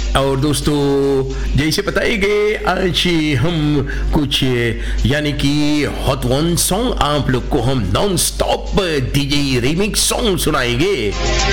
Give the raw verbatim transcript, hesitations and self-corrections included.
और दोस्तों जैसे बताएंगे आज हम कुछ यानी कि हॉट वन सॉन्ग आप लोग को हम non stop DJ remix song सुनाएंगे।